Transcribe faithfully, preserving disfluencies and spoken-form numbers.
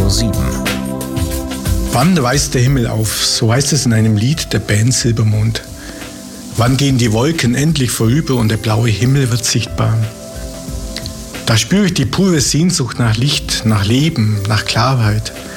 R sieben. Wann weist der Himmel auf? So heißt es in einem Lied der Band Silbermond. Wann gehen die Wolken endlich vorüber und der blaue Himmel wird sichtbar? Da spüre ich die pure Sehnsucht nach Licht, nach Leben, nach Klarheit.